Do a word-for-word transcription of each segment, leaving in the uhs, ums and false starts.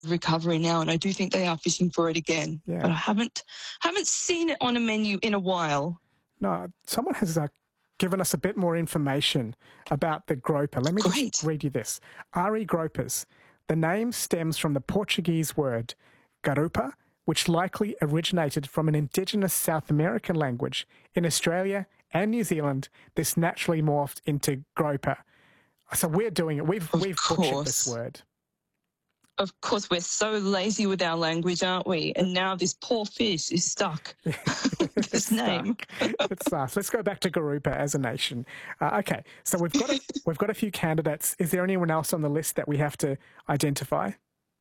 recovery now, and I do think they are fishing for it again. Yeah. But I haven't haven't seen it on a menu in a while. No, someone has uh, given us a bit more information about the groper. Let me Great. just read you this. Ari gropers. The name stems from the Portuguese word garupa, which likely originated from an indigenous South American language. In Australia and New Zealand, this naturally morphed into groper. So we're doing it. We've, Of we've butchered course. this word. Of course, we're so lazy with our language, aren't we? And now this poor fish is stuck with this It's name. stuck. It's us. Let's go back to garupa as a nation. Uh, okay, so we've got a, we've got a few candidates. Is there anyone else on the list that we have to identify?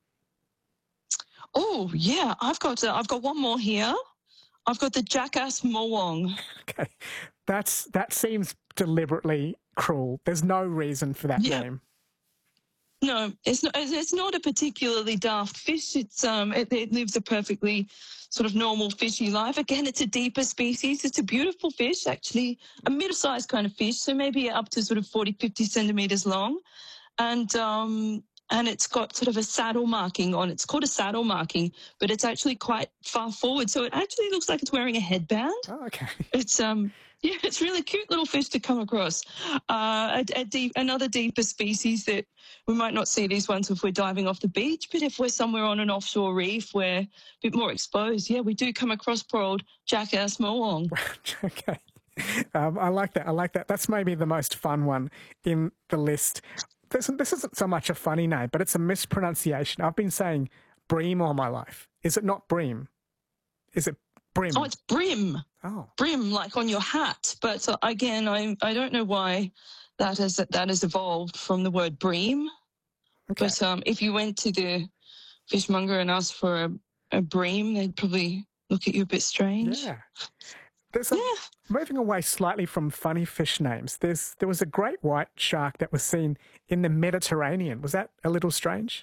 Oh, yeah, I've got uh, I've got one more here. I've got the jackass Moong. Okay, that's that seems deliberately cruel. There's no reason for that Yeah. name. No, it's not. It's not a particularly daft fish. It's um, it, it lives a perfectly sort of normal fishy life. Again, it's a deeper species. It's a beautiful fish, actually, a middle-sized kind of fish, so maybe up to sort of forty, fifty centimeters long, and um, and it's got sort of a saddle marking on it. It's called a saddle marking, but it's actually quite far forward, so it actually looks like it's wearing a headband. Oh, okay. It's um. Yeah, it's really cute little fish to come across. Uh, a, a deep, another deeper species that we might not see these ones if we're diving off the beach, but if we're somewhere on an offshore reef, we're a bit more exposed. Yeah, we do come across poor old jackass Moong. Okay. Um, I like that. I like that. That's maybe the most fun one in the list. This, this isn't so much a funny name, but it's a mispronunciation. I've been saying bream all my life. Is it not bream? Is it brim? Oh, it's brim. Oh. Brim, like on your hat. But uh, again, I I don't know why that has that has evolved from the word bream. Okay. But um, if you went to the fishmonger and asked for a, a bream, they'd probably look at you a bit strange. Yeah. There's a, Yeah. Moving away slightly from funny fish names, there's there was a great white shark that was seen in the Mediterranean. Was that a little strange?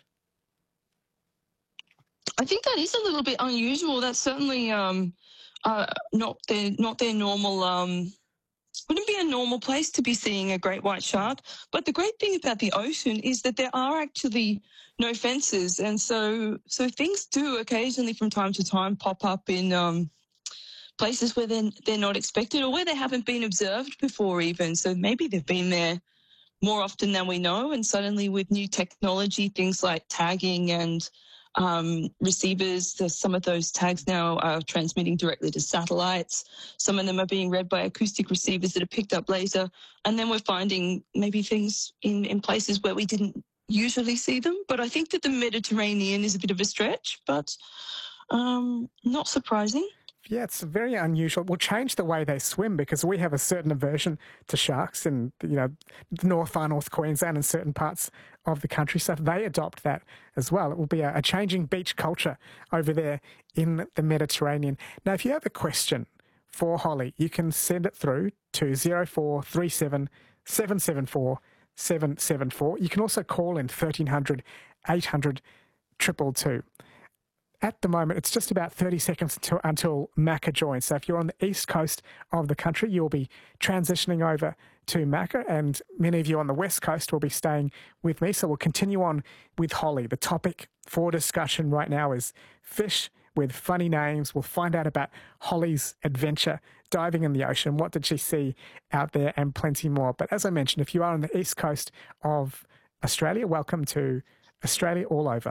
I think that is a little bit unusual. That's certainly um, uh, not their not their normal. Um, wouldn't be a normal place to be seeing a great white shark. But the great thing about the ocean is that there are actually no fences, and so so things do occasionally, from time to time, pop up in um, places where they're they're not expected or where they haven't been observed before, even. So maybe they've been there more often than we know, and suddenly with new technology, things like tagging and Um, receivers, some of those tags now are transmitting directly to satellites. Some of them are being read by acoustic receivers that are picked up later. And then we're finding maybe things in, in places where we didn't usually see them. But I think that the Mediterranean is a bit of a stretch, but um, not surprising. Yeah, it's very unusual. We'll change the way they swim because we have a certain aversion to sharks in, you know, North Far North Queensland and certain parts of the country. So if they adopt that as well, it will be a, a changing beach culture over there in the Mediterranean. Now, if you have a question for Holly, you can send it through to zero four three seven, seven seven four, seven seven four. You can also call in thirteen hundred, eight hundred, two two two. At the moment, it's just about thirty seconds until, until Macca joins. So if you're on the east coast of the country, you'll be transitioning over to Macca, and many of you on the west coast will be staying with me. So we'll continue on with Holly. The topic for discussion right now is fish with funny names. We'll find out about Holly's adventure diving in the ocean. What did she see out there, and plenty more. But as I mentioned, if you are on the east coast of Australia, welcome to Australia All Over.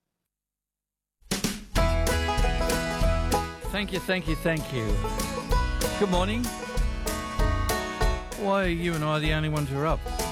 Thank you, thank you, thank you. Good morning. Why are you and I the only ones who are up?